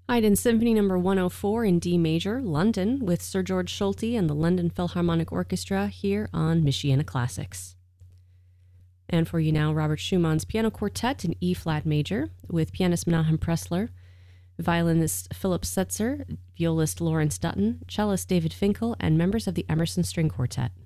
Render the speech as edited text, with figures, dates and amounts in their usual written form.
Haydn Symphony No. 104 in D major, London, with Sir George Solti and the London Philharmonic Orchestra here on Michiana Classics. And for you now, Robert Schumann's Piano Quartet in E-flat major, with pianist Menachem Pressler, violinist Philip Setzer, violist Lawrence Dutton, cellist David Finkel, and members of the Emerson String Quartet.